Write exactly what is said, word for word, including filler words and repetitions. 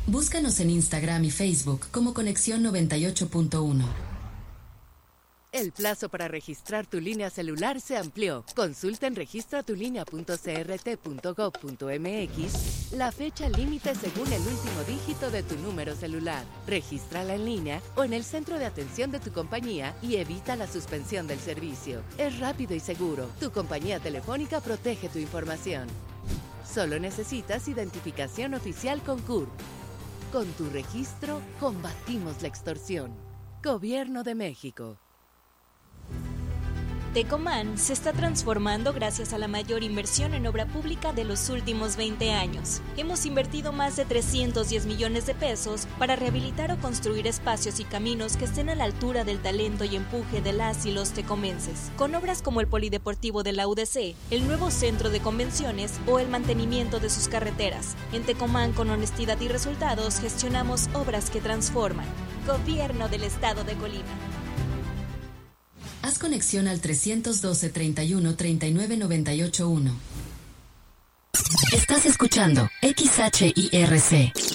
Búscanos en Instagram y Facebook como Conexión noventa y ocho punto uno. El plazo para registrar tu línea celular se amplió. Consulta en registratulínea punto c r t punto gov punto m x la fecha límite según el último dígito de tu número celular. Regístrala en línea o en el centro de atención de tu compañía y evita la suspensión del servicio. Es rápido y seguro. Tu compañía telefónica protege tu información. Solo necesitas identificación oficial con C U R P. Con tu registro, combatimos la extorsión. Gobierno de México. Tecomán se está transformando gracias a la mayor inversión en obra pública de los últimos veinte años. Hemos invertido más de trescientos diez millones de pesos para rehabilitar o construir espacios y caminos que estén a la altura del talento y empuje de las y los tecomenses, con obras como el Polideportivo de la U D C, el nuevo centro de convenciones o el mantenimiento de sus carreteras. En Tecomán, con honestidad y resultados, gestionamos obras que transforman. Gobierno del Estado de Colima. Haz conexión al trescientos doce, treinta y uno, treinta y nueve, noventa y ocho, uno. Estás escuchando X H I R C,